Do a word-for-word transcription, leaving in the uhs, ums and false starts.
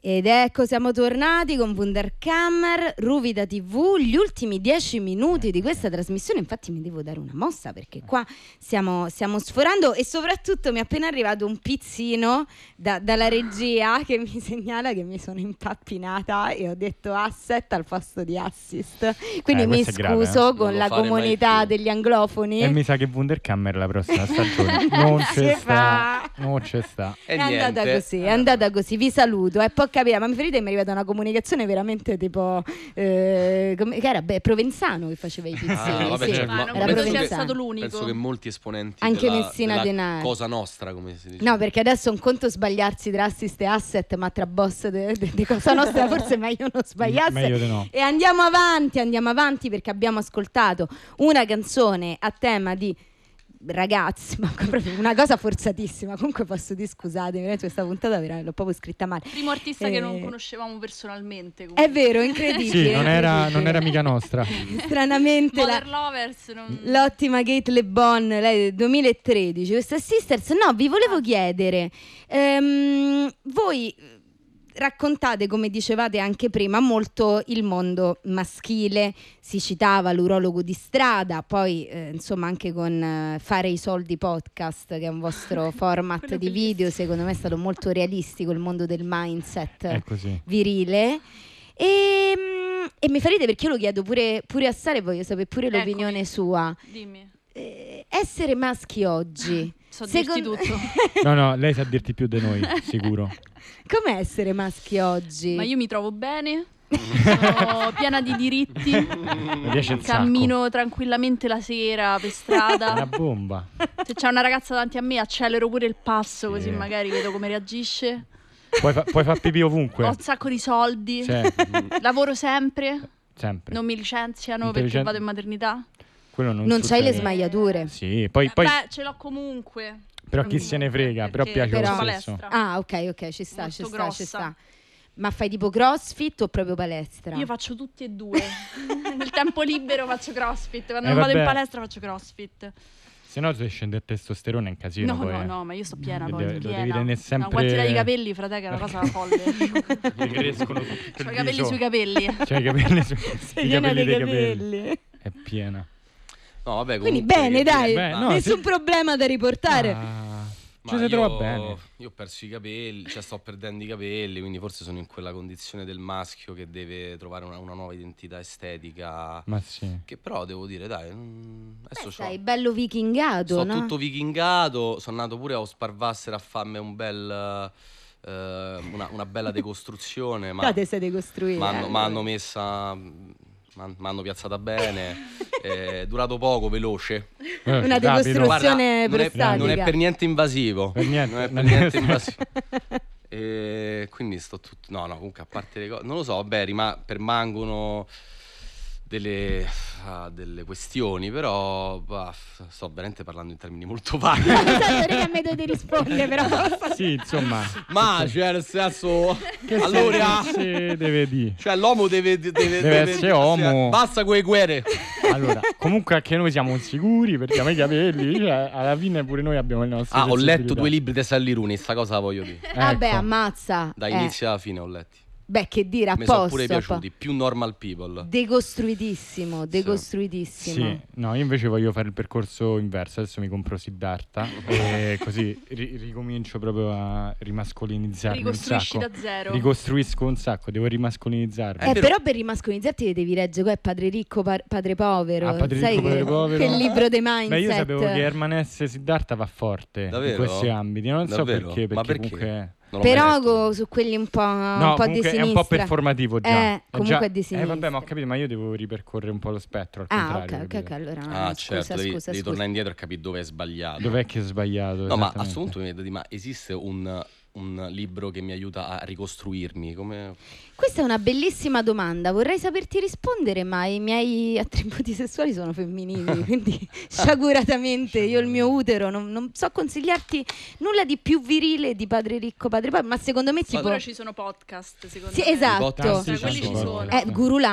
Ed ecco, siamo tornati con Wunderkammer, Ruvida tivù, gli ultimi dieci minuti di questa trasmissione. Infatti mi devo dare una mossa perché qua stiamo, stiamo sforando, e soprattutto mi è appena arrivato un pizzino da, dalla regia che mi segnala che mi sono impappinata e ho detto asset al posto di assist. Quindi eh, mi scuso grave, eh? con la comunità degli anglofoni. E mi sa che Wunderkammer la prossima stagione non c'è sta, non c'è sta. È andata così, è andata così. Vi saluto. E poi capire, ma mi ferite, mi è arrivata una comunicazione veramente tipo eh, come, che era beh, Provenzano che faceva i pizzini. Ah, vabbè, sì. cioè, Ma ma era penso che, che, stato l'unico. penso che molti esponenti anche della, Messina della Denaro. Cosa Nostra, come si dice. No, perché adesso è un conto sbagliarsi tra assist e asset, ma tra boss di Cosa Nostra forse è meglio non sbagliarsi. Meglio di no. E andiamo avanti, andiamo avanti perché abbiamo ascoltato una canzone a tema di ragazzi, ma proprio una cosa forzatissima. Comunque posso dire, scusatemi, questa puntata l'ho proprio scritta male. Primo artista eh, che non conoscevamo personalmente. Comunque. È vero, incredibile. Sì, non era, incredibile. non era mica nostra. Stranamente Mother la, Lovers non... l'ottima Kate Le Bon, lei del duemilatredici, questa Sisters. No, vi volevo chiedere, ehm, voi raccontate, come dicevate anche prima, molto il mondo maschile, si citava l'urologo di strada, poi eh, insomma anche con eh, Fare i soldi podcast, che è un vostro format di video, secondo me è stato molto realistico il mondo del mindset È così. virile. E, e mi farete, perché io lo chiedo pure, pure a Sara e voglio sapere pure Eccomi. l'opinione sua. Dimmi. Eh, essere maschi oggi, So secondo... dirti tutto. No, no, lei sa dirti più di noi, sicuro. Com'è essere maschi oggi? Ma io mi trovo bene, sono piena di diritti, Mi piace il cammino tranquillamente la sera per sacco. strada. Una bomba. Se c'è una ragazza davanti a me accelero pure il passo, Sì. così magari vedo come reagisce. Puoi, fa- puoi far pipì ovunque. Ho un sacco di soldi, Cioè, lavoro sempre, sempre. non mi licenziano perché Intelligente- vado in maternità. Quello non Non c'hai le succede. smagliature? Sì, poi, poi Beh, ce l'ho comunque. però chi se ne frega, però Perché piace però- lo stesso. palestra. Ah, ok, ok, ci sta, Molto ci sta, grossa. ci sta. Ma fai tipo CrossFit o proprio palestra? Io faccio tutti e due. Nel tempo libero faccio CrossFit, quando Eh, non vado in vabbè. palestra faccio CrossFit. Se no, se scende il testosterone è un casino. No, poi, no, eh. no, ma io sto piena Lo poi, devi- lo piena. devi tenere sempre- Una quantità di capelli, frate, che è una cosa folle. Gli crescono tutto Ho il i capelli viso. sui capelli. Cioè i capelli sui Sei i piena capelli di dei capelli. capelli. È piena. No, vabbè, Quindi comunque, bene, che dai, dire, Beh, ma- no, nessun sì. problema da riportare. Ah, ma ci si io, trova bene. Io ho perso i capelli, cioè sto perdendo i capelli, quindi forse sono in quella condizione del maschio che deve trovare una, una nuova identità estetica. Ma sì. Che però devo dire, dai, mm, adesso Beh, c'ho- sei bello vichingato, sono no? tutto vichingato, sono nato pure a Osparvassera a farmi un bel eh, una, una bella decostruzione, ma No, te sei decostruita. mi hanno messa mi hanno piazzata bene, è durato poco, veloce. Eh, Una rapido. decostruzione non, è, prostatica. non è per niente invasivo. Per niente. Non è per niente invasivo. E quindi sto tutto. No, no, comunque a parte le cose. Non lo so, vabbè, rima- permangono delle, ah, delle questioni, però bah, sto veramente parlando in termini molto vaghi. Esatto, raga, mi dovete rispondere però. Sì, insomma. Ma cioè, nel senso. Che allora. si deve dire. Cioè, l'uomo deve. Deve, Deve essere uomo. Basta quelle guerre. Allora, comunque anche noi siamo insicuri, perdiamo i capelli, cioè, alla fine pure noi abbiamo il nostro. Ah, ho letto due libri di Sally Rooney, sta cosa la voglio dire. Vabbè, Ecco. ammazza. Da Eh, inizio alla fine ho letti. Beh, che dire, a Mi sono posto. pure a po- piaciuti, più normal people. Decostruitissimo, decostruitissimo. Sì, no, io invece voglio fare il percorso inverso. Adesso mi compro Siddhartha e così ri- ricomincio proprio a rimascolinizzarmi un Ricostruisci sacco. da zero. Ricostruisco un sacco, devo rimascolinizzarmi. Eh, vero. però per rimascolinizzarti ti devi leggere qua è Padre Ricco, par- Padre Povero. Ah, Padre Sai Ricco, che, Padre Povero. che libro dei mindset. Beh, io sapevo che Herman S. Siddhartha va forte Davvero? in questi ambiti. Non so Davvero? perché, perché, Ma perché? comunque. Non l'ho mai Però letto. go- su quelli un po', un No, po' di comunque sinistra. è un po' performativo già. Eh, È comunque già- è di sinistra. Eh, vabbè, ma ho capito, ma io devo ripercorrere un po' lo spettro al Ah, contrario. ok, ok, capito? ok, allora Ah, scusa, certo, devi, scusa, devi scusa. tornare indietro e capire dove è sbagliato. Dov'è che è sbagliato? No, ma a esattamente? questo punto mi viene da dire, ma esiste un, un libro che mi aiuta a ricostruirmi? Come... Questa è una bellissima domanda, vorrei saperti rispondere, ma i miei attributi sessuali sono femminili, quindi sciaguratamente io il mio utero non, non so consigliarti nulla di più virile di Padre Ricco, Padre Povero, ma secondo me tipo... Ora ci sono podcast, secondo Sì, me. esatto. podcast Cioè, quelli ci sono. Eh, Guru